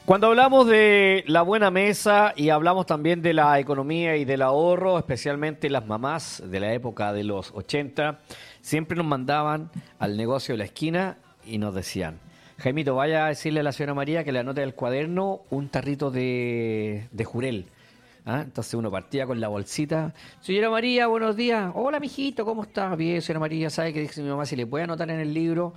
Cuando hablamos de la buena mesa y hablamos también de la economía y del ahorro, especialmente las mamás de la época de los 80, siempre nos mandaban al negocio de la esquina y nos decían: Jaimito, vaya a decirle a la señora María que le anote del cuaderno un tarrito de jurel. ¿Ah? Entonces uno partía con la bolsita. Señora María, buenos días. Hola, mijito, ¿cómo está? Bien, señora María. ¿Sabe que dice mi mamá si le puede anotar en el libro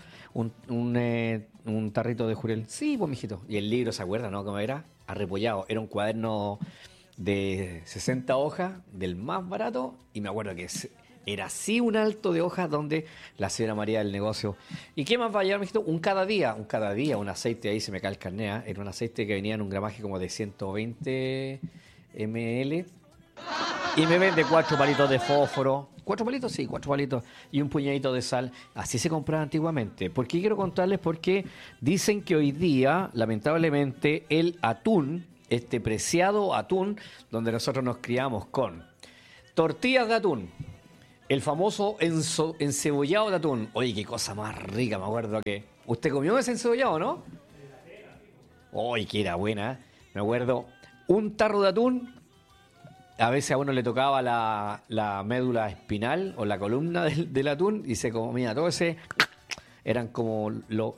un tarrito de jurel? Sí, pues, mijito. Y el libro, ¿se acuerda, no? ¿Cómo era? Arrepollado. Era un cuaderno de 60 hojas, del más barato. Y me acuerdo que era así un alto de hojas donde la señora María del negocio. ¿Y qué más va a llevar, mijito? Un cada día, un aceite, ahí se me cae el carnet, ¿eh? Era un aceite que venía en un gramaje como de 120 ml y me vende 4 palitos de fósforo. 4 palitos, sí, 4 palitos y un puñadito de sal. Así se compraba antiguamente. ¿Por qué quiero contarles? Porque dicen que hoy día, lamentablemente, el atún, este preciado atún, donde nosotros nos criamos con tortillas de atún, el famoso encebollado de atún. Oye, qué cosa más rica, me acuerdo que... ¿Usted comió ese encebollado, no? Oye, que era buena, ¿eh? Me acuerdo, un tarro de atún, a veces a uno le tocaba la médula espinal o la columna del atún y se comía todo ese, eran como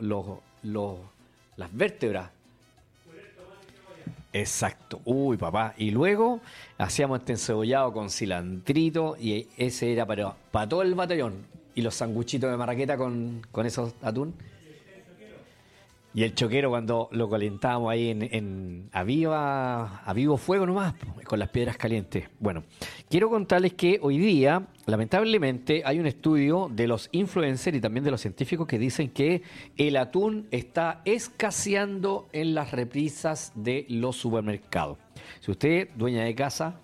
las vértebras. Exacto, uy papá, y luego hacíamos este encebollado con cilantrito y ese era para todo el batallón, y los sanguchitos de marraqueta con esos atún. Y el choquero cuando lo calentábamos ahí a vivo fuego nomás, con las piedras calientes. Bueno, quiero contarles que hoy día, lamentablemente, hay un estudio de los influencers y también de los científicos que dicen que el atún está escaseando en las repisas de los supermercados. Si usted, dueña de casa,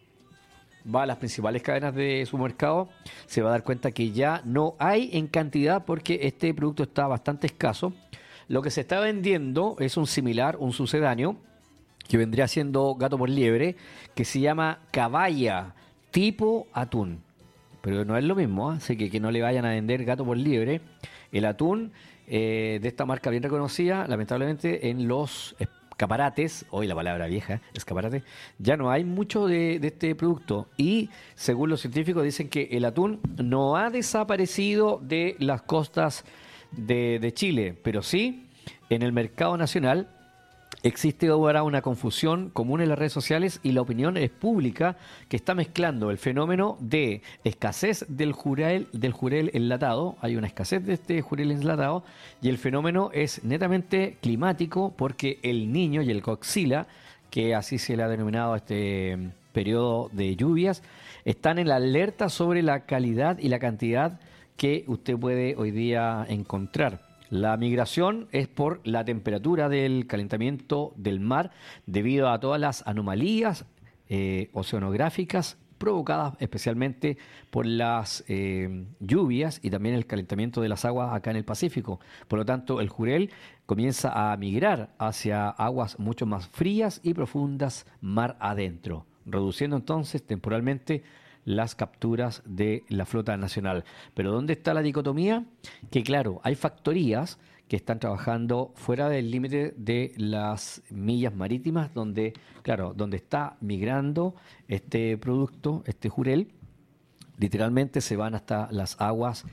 va a las principales cadenas de supermercados, se va a dar cuenta que ya no hay en cantidad porque este producto está bastante escaso. Lo que se está vendiendo es un similar, un sucedáneo, que vendría siendo gato por liebre, que se llama caballa tipo atún. Pero no es lo mismo, ¿eh? Así que no le vayan a vender gato por liebre. El atún de esta marca bien reconocida, lamentablemente en los escaparates, hoy la palabra vieja, escaparate, ya no hay mucho de este producto. Y según los científicos dicen que el atún no ha desaparecido de las costas de Chile, pero sí en el mercado nacional existe ahora una confusión común en las redes sociales y la opinión es pública que está mezclando el fenómeno de escasez del jurel enlatado, hay una escasez de este jurel enlatado, y el fenómeno es netamente climático porque el Niño y el Coxila, que así se le ha denominado a este periodo de lluvias, están en la alerta sobre la calidad y la cantidad que usted puede hoy día encontrar. La migración es por la temperatura del calentamiento del mar debido a todas las anomalías oceanográficas provocadas especialmente por las lluvias y también el calentamiento de las aguas acá en el Pacífico. Por lo tanto, el jurel comienza a migrar hacia aguas mucho más frías y profundas mar adentro, reduciendo entonces temporalmente las capturas de la flota nacional. Pero ¿dónde está la dicotomía? Que claro, hay factorías que están trabajando fuera del límite de las millas marítimas, donde, claro, donde está migrando este producto, este jurel, literalmente se van hasta las aguas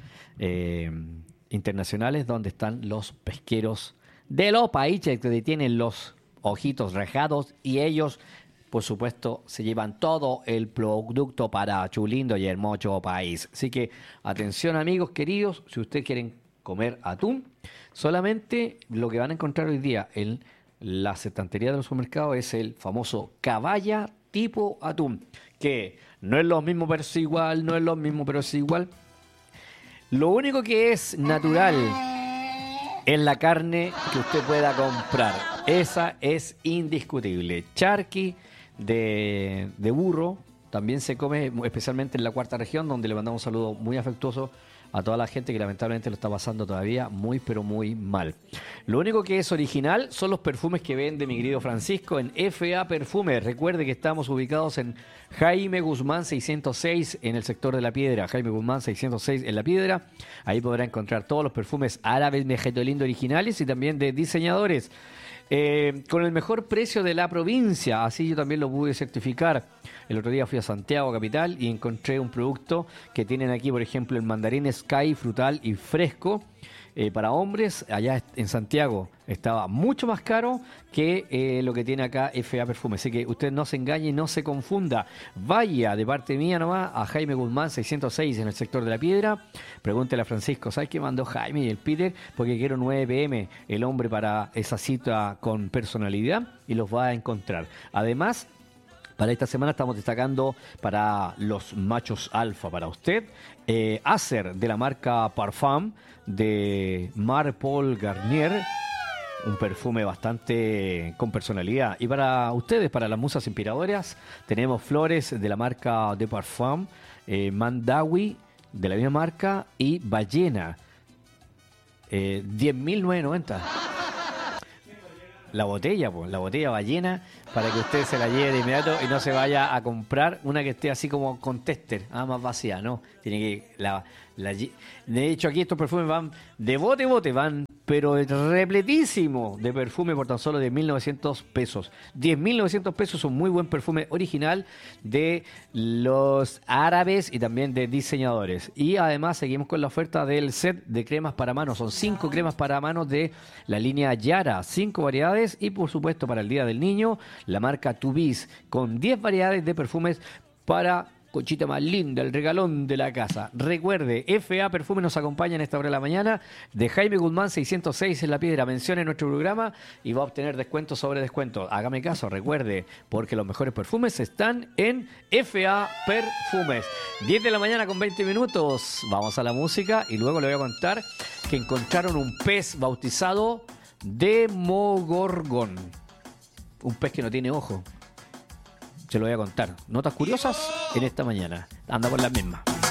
internacionales, donde están los pesqueros de los países que tienen los ojitos rejados y ellos, por supuesto, se llevan todo el producto para su lindo y hermoso país. Así que, atención amigos queridos, si ustedes quieren comer atún, solamente lo que van a encontrar hoy día en la estantería de los supermercados es el famoso caballa tipo atún, que no es lo mismo pero es igual, no es lo mismo pero es igual. Lo único que es natural es la carne que usted pueda comprar. Esa es indiscutible. Charqui de burro también se come, especialmente en la cuarta región, donde le mandamos un saludo muy afectuoso a toda la gente que lamentablemente lo está pasando todavía muy pero muy mal. Lo único que es original son los perfumes que vende mi querido Francisco en FA Perfumes. Recuerde que estamos ubicados en Jaime Guzmán 606 en el sector de La Piedra. Jaime Guzmán 606 en La Piedra. Ahí podrá encontrar todos los perfumes árabes, Mejetolindo originales y también de diseñadores. Con el mejor precio de la provincia, así yo también lo pude certificar. El otro día fui a Santiago capital y encontré un producto que tienen aquí, por ejemplo, el mandarín Sky frutal y fresco para hombres. Allá en Santiago estaba mucho más caro que lo que tiene acá FA Perfume. Así que usted no se engañe y no se confunda. Vaya de parte mía nomás a Jaime Guzmán 606 en el sector de la Piedra. Pregúntele a Francisco, ¿sabes qué mandó Jaime y el Peter? Porque quiero 9 pm el hombre para esa cita con personalidad y los va a encontrar. Además, para esta semana estamos destacando para los machos alfa para usted. Acer de la marca Parfum de Mar Paul Garnier. Un perfume bastante con personalidad. Y para ustedes, para las musas inspiradoras, tenemos flores de la marca de Parfum, Mandawi de la misma marca y Ballena. 10.990. La botella, pues, la botella Ballena, para que usted se la lleve de inmediato y no se vaya a comprar una que esté así como con tester, más vacía, ¿no? Tiene que de hecho, aquí estos perfumes van de bote, van pero repletísimo de perfume por tan solo 10.900 pesos. 10.900 pesos es un muy buen perfume original de los árabes y también de diseñadores. Y además seguimos con la oferta del set de cremas para manos. Son 5 cremas para manos de la línea Yara, 5 variedades y por supuesto para el Día del Niño, la marca Tubis con 10 variedades de perfumes para Conchita más linda, el regalón de la casa. Recuerde, FA Perfume nos acompaña en esta hora de la mañana. De Jaime Guzmán 606 en La Piedra. Mencione nuestro programa y va a obtener descuento sobre descuento. Hágame caso, recuerde, porque los mejores perfumes están en FA Perfumes. 10 de la mañana con 20 minutos. Vamos a la música y luego le voy a contar que encontraron un pez bautizado Demogorgon. Un pez que no tiene ojo. Se lo voy a contar. Notas curiosas en esta mañana. Anda por las mismas.